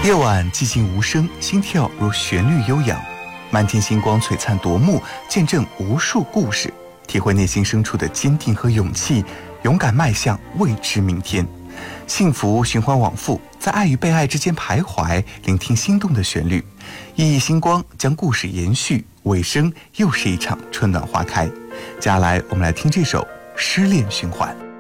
夜晚寂静无声，心跳如旋律悠扬，漫天星光璀璨夺目，见证无数故事，体会内心深处的坚定和勇气，勇敢迈向未知明天。幸福循环往复，在爱与被爱之间徘徊，聆听心动的旋律。熠熠星光将故事延续，尾声又是一场春暖花开。接下来我们来听这首《失恋循环》。